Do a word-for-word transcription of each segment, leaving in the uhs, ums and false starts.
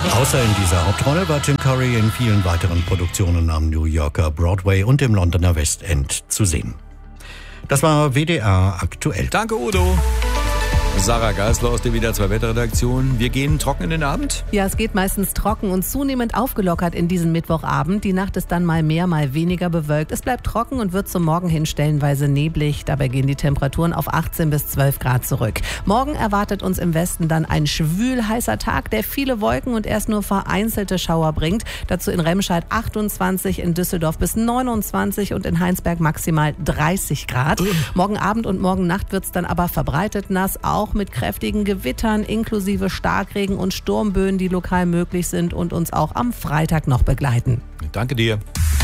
Außer in dieser Hauptrolle war Tim Curry in vielen weiteren Produktionen am New Yorker Broadway und im Londoner West End zu sehen. Das war W D R aktuell. Danke, Udo. Sarah Geisler aus der W D R zwei Wetterredaktion. Wir gehen trocken in den Abend? Ja, es geht meistens trocken und zunehmend aufgelockert in diesen Mittwochabend. Die Nacht ist dann mal mehr, mal weniger bewölkt. Es bleibt trocken und wird zum Morgen hin stellenweise neblig. Dabei gehen die Temperaturen auf achtzehn bis zwölf Grad zurück. Morgen erwartet uns im Westen dann ein schwül-heißer Tag, der viele Wolken und erst nur vereinzelte Schauer bringt. Dazu in Remscheid achtundzwanzig, in Düsseldorf bis neunundzwanzig und in Heinsberg maximal dreißig Grad. Morgen Abend und morgen Nacht wird es dann aber verbreitet nass, auch mit kräftigen Gewittern inklusive Starkregen und Sturmböen, die lokal möglich sind und uns auch am Freitag noch begleiten. Danke dir.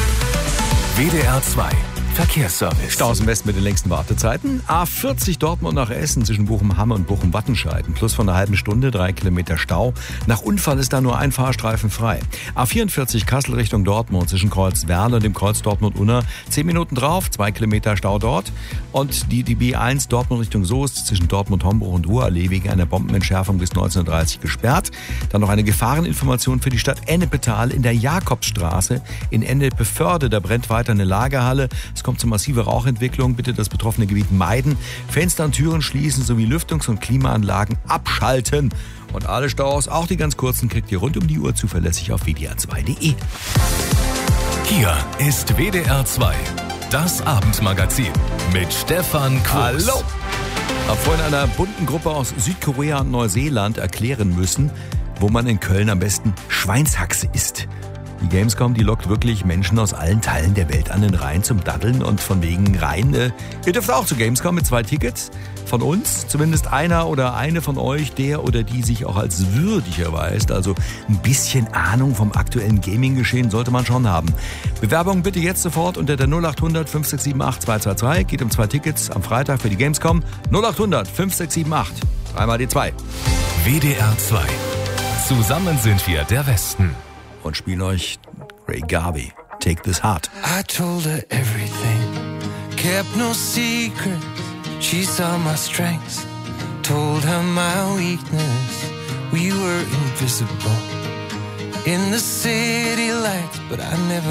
W D R zwei Verkehrsservice. Staus im Westen mit den längsten Wartezeiten. A vierzig Dortmund nach Essen zwischen Bochum-Hamme und Bochum-Wattenscheid. Ein Plus von einer halben Stunde, drei Kilometer Stau. Nach Unfall ist da nur ein Fahrstreifen frei. A vierundvierzig Kassel Richtung Dortmund zwischen Kreuz Werle und dem Kreuz Dortmund-Unna. Zehn Minuten drauf, zwei Kilometer Stau dort. Und die, die B eins Dortmund Richtung Soest zwischen Dortmund-Homburg und Ruhrallee wegen einer Bombenentschärfung bis neunzehn Uhr dreißig gesperrt. Dann noch eine Gefahreninformation für die Stadt Ennepetal in der Jakobsstraße in Ennepe-Förde. Da brennt weiter eine Lagerhalle. Es kommt zu massiver Rauchentwicklung. Bitte das betroffene Gebiet meiden. Fenster und Türen schließen sowie Lüftungs- und Klimaanlagen abschalten. Und alle Staus, auch die ganz kurzen, kriegt ihr rund um die Uhr zuverlässig auf w d r zwei punkt d e. Hier ist W D R zwei, das Abendmagazin mit Stefan Kuhs. Hallo! Hab vorhin einer bunten Gruppe aus Südkorea und Neuseeland erklären müssen, wo man in Köln am besten Schweinshaxe isst. Die Gamescom, die lockt wirklich Menschen aus allen Teilen der Welt an den Rhein zum Daddeln und von wegen Rhein. Äh, ihr dürft auch zu Gamescom mit zwei Tickets. Von uns, zumindest einer oder eine von euch, der oder die sich auch als würdig erweist. Also ein bisschen Ahnung vom aktuellen Gaming-Geschehen sollte man schon haben. Bewerbung bitte jetzt sofort unter der null acht hundert fünf sechs sieben acht zwei zwei zwei. Geht um zwei Tickets am Freitag für die Gamescom. null acht hundert fünf sechs sieben acht. Dreimal die zwei. W D R zwei. Zusammen sind wir der Westen. Und spielen euch Ray Garvey, Take This Heart. I told her everything, kept no secrets. She saw my strengths, told her my weakness. We were invisible in the city lights, but I never